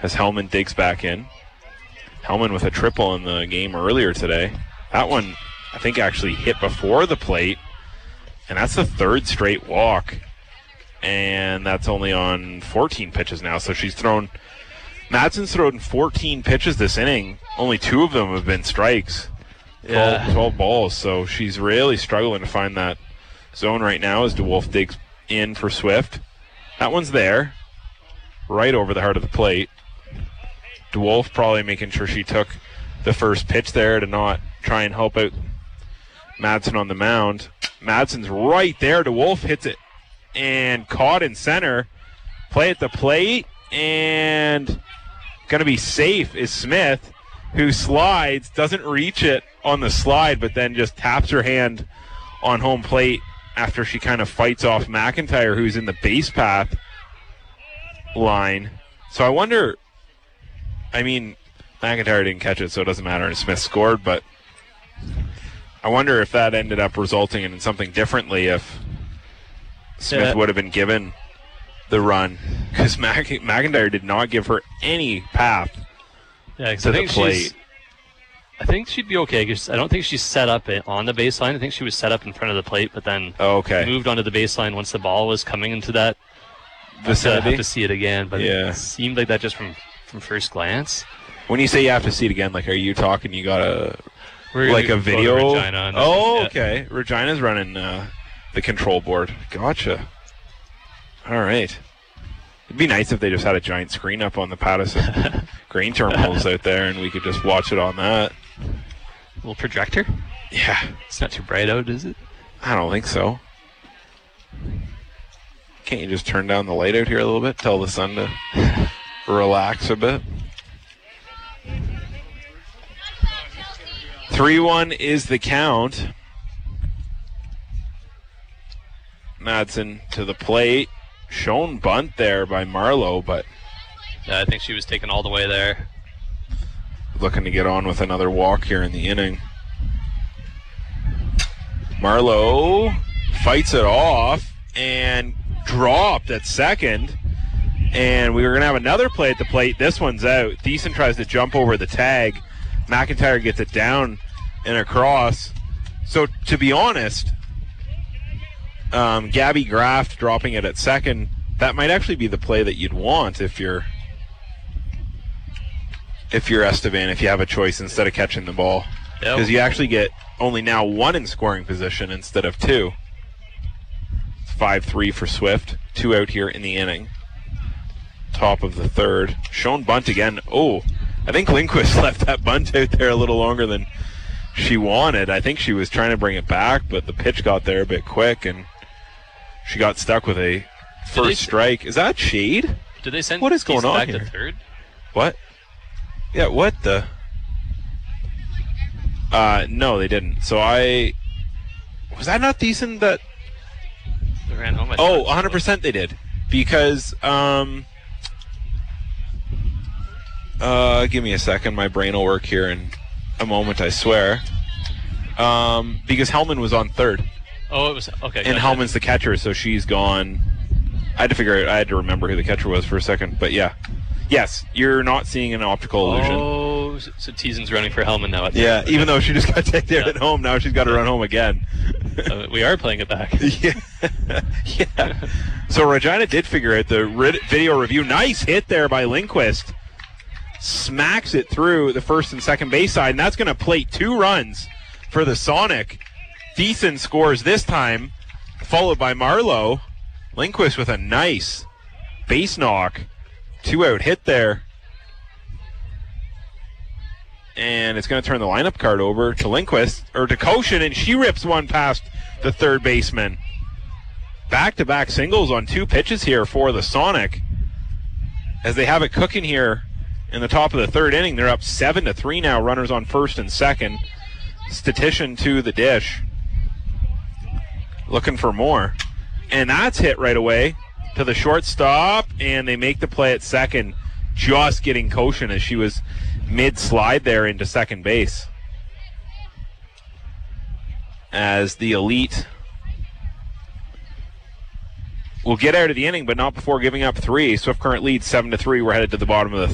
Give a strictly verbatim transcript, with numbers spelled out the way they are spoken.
as Hellman digs back in. Hellman with a triple in the game earlier today. That one, I think, actually hit before the plate, and that's the third straight walk, and that's only on fourteen pitches now. So she's thrown, Madsen's thrown fourteen pitches this inning. Only two of them have been strikes. Yeah. twelve, twelve balls, so she's really struggling to find that zone right now as DeWolf digs in for Swift. That one's there, right over the heart of the plate. DeWolf probably making sure she took the first pitch there to not try and help out Madsen on the mound. Madsen's right there. DeWolf hits it and caught in center. Play at the plate, and going to be safe is Smith, who slides, doesn't reach it on the slide, but then just taps her hand on home plate after she kind of fights off McIntyre, who's in the base path line. So I wonder, I mean, McIntyre didn't catch it, so it doesn't matter, and Smith scored, but I wonder if that ended up resulting in something differently if Smith yeah. would have been given the run, because Mac- McIntyre did not give her any path yeah, to I the think plate. She's, I think she'd be okay, because I don't think she's set up on the baseline. I think she was set up in front of the plate, but then oh, okay. moved onto the baseline once the ball was coming into that vicinity. I have to see it again, but yeah. it seemed like that just from, from first glance. When you say you have to see it again, like, are you talking you got a We're like a video? Regina on this oh, one, yeah. okay. Regina's running uh, the control board. Gotcha. All right. It'd be nice if they just had a giant screen up on the Pattison grain terminals out there, and we could just watch it on that. Little projector? Yeah. It's not too bright out, is it? I don't think so. Can't you just turn down the light out here a little bit? Tell the sun to relax a bit. three one is the count. Madsen to the plate. Shown bunt there by Marlowe, but Yeah, I think she was taken all the way there. looking to get on with another walk here in the inning. Marlowe fights it off and dropped at second. And we were going to have another play at the plate. This one's out. Thiessen tries to jump over the tag. McIntyre gets it down and across. So, to be honest, um, Gabby Graft dropping it at second, that might actually be the play that you'd want if you're if you're Estevan, if you have a choice instead of catching the ball. Because Yep. you actually get only now one in scoring position instead of two. five three for Swift. Two out here in the inning. Top of the third. Shown bunt again. Oh, I think Lindquist left that bunt out there a little longer than she wanted. I think she was trying to bring it back, but the pitch got there a bit quick, and she got stuck with a first they, strike. Is that shade? Did they send What is going Thiessen on back here? to third? What? Yeah, what the? Uh, no, they didn't. So I... Was that not decent that... They ran home. I Oh, thought. one hundred percent they did. Because, um... Uh, give me a second. My brain will work here in a moment, I swear. Um, because Hellman was on third. Oh, it was okay. And gotcha. Hellman's the catcher, so she's gone. I had to figure out, I had to remember who the catcher was for a second. But yeah. Yes, you're not seeing an optical illusion. Oh, so, so Thiesen's running for Hellman now. At Yeah, third. even though she just got taken out Yeah. at home, now she's got to run home again. Uh, we are playing it back. yeah. yeah. So Regina did figure out the rid- video review. Nice hit there by Lindquist. Smacks it through the first and second base side, and that's going to plate two runs for the Sonic. Thiessen scores this time, followed by Marlowe. Lindquist with a nice base knock. Two out hit there. And it's going to turn the lineup card over to Lindquist, or to Koshin, and she rips one past the third baseman. Back-to-back singles on two pitches here for the Sonic. As they have it cooking here in the top of the third inning, they're up seven to three now. Runners on first and second. Statistician to the dish, looking for more, and that's hit right away to the shortstop, and they make the play at second, just getting Koshin as she was mid-slide there into second base. As the Elite will get out of the inning, but not before giving up three. Swift Current leads seven to three. We're headed to the bottom of the